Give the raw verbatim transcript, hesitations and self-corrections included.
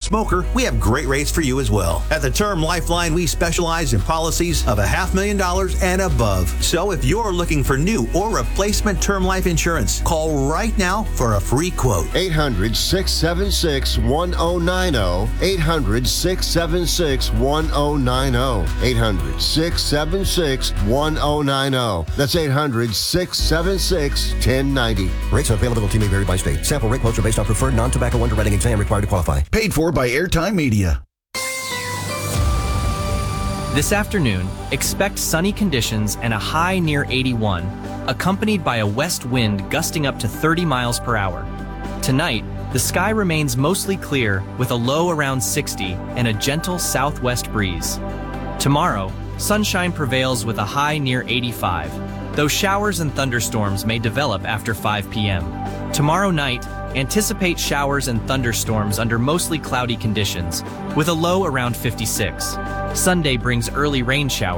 smoker, we have great rates for you as well. At the Term Lifeline, we specialize in policies of a half million dollars and above. So if you're looking for new or replacement term life insurance, call right now for a free quote. eight hundred, six seven six, one oh nine oh. eight hundred, six seven six, one oh nine oh. eight hundred, six seven six, one oh nine oh. That's eight hundred, six seven six, one oh nine oh. Rates and availability may vary by state. Sample rate quotes are based on preferred non-tobacco underwriting exam required to qualify. Paid for by Airtime Media. This afternoon, expect sunny conditions and a high near eighty-one, accompanied by a west wind gusting up to thirty miles per hour. Tonight, the sky remains mostly clear with a low around sixty and a gentle southwest breeze. Tomorrow, sunshine prevails with a high near eighty-five, though showers and thunderstorms may develop after five p m Tomorrow night, anticipate showers and thunderstorms under mostly cloudy conditions, with a low around fifty-six. Sunday brings early rain showers.